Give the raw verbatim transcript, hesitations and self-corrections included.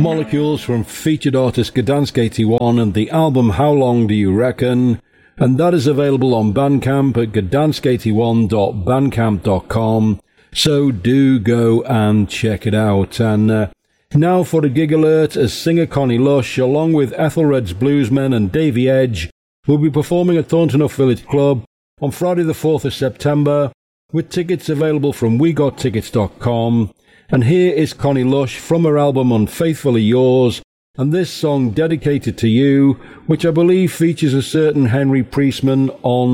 Molecules from featured artist Gdansk eighty-one and the album How Long Do You Reckon? And that is available on Bandcamp at gdansk eighty-one dot bandcamp dot com, so do go and check it out. And uh, now for a gig alert, as singer Connie Lush, along with Ethelred's Bluesmen and Davey Edge, will be performing at Thornton Village Club on Friday the fourth of September, with tickets available from we got tickets dot com. And here is Connie Lush from her album Unfaithfully Yours, and this song dedicated to you, which I believe features a certain Henry Priestman on